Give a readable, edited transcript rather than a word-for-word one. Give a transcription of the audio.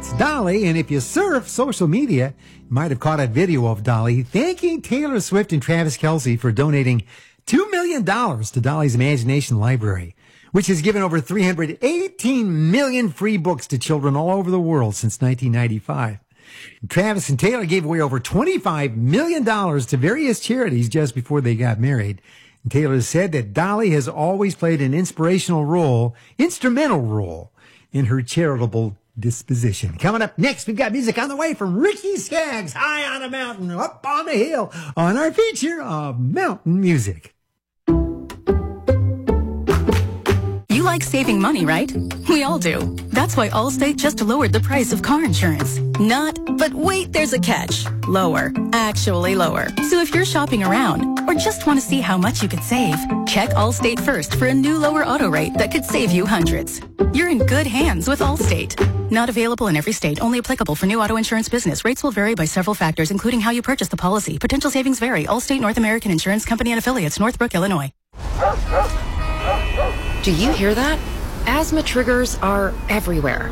That's Dolly, and if you surf social media, you might have caught a video of Dolly thanking Taylor Swift and Travis Kelce for donating $2 million to Dolly's Imagination Library, which has given over 318 million free books to children all over the world since 1995. Travis and Taylor gave away over $25 million to various charities just before they got married. And Taylor said that Dolly has always played an instrumental role in her charitable disposition. Coming up next, we've got music on the way from Ricky Skaggs, High on a Mountain, Up on the Hill, on our feature of mountain music. You like saving money, right? We all do. That's why Allstate just lowered the price of car insurance. But wait, there's a catch. Lower. Actually lower. So if you're shopping around or just want to see how much you could save, check Allstate first for a new lower auto rate that could save you hundreds. You're in good hands with Allstate. Not available in every state, only applicable for new auto insurance business. Rates will vary by several factors, including how you purchase the policy. Potential savings vary. Allstate North American Insurance Company and Affiliates, Northbrook, Illinois. Do you hear that? Asthma triggers are everywhere.